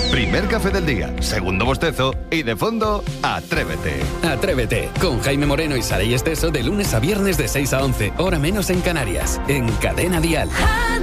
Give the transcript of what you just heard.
Primer café del día, segundo bostezo y de fondo, Atrévete. Atrévete, con Jaime Moreno y Saray Esteso de lunes a viernes de 6 a 11, hora menos en Canarias, en Cadena Dial.